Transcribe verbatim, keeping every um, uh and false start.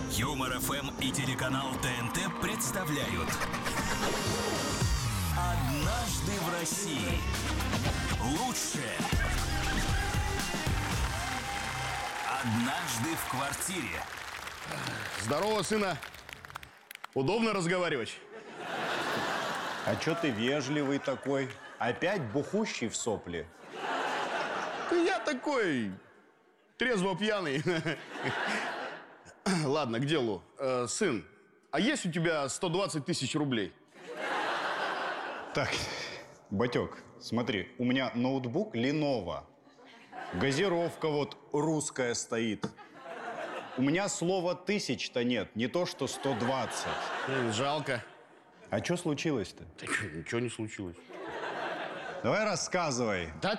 Юмор эф эм и телеканал тэ эн тэ представляют «Однажды в России». Лучшее. Однажды в квартире. Здорово, сына. Удобно разговаривать? А чё ты вежливый такой? Опять бухущий в сопли? Да я такой трезво пьяный. Ладно, к делу. Э, сын, а есть у тебя сто двадцать тысяч рублей? Так, батёк, смотри, у меня ноутбук Lenovo. Газировка вот русская стоит. У меня слова тысяч-то нет, не то что сто двадцать. М, Жалко. А что случилось-то? Да чё, ничего не случилось. Давай рассказывай. Да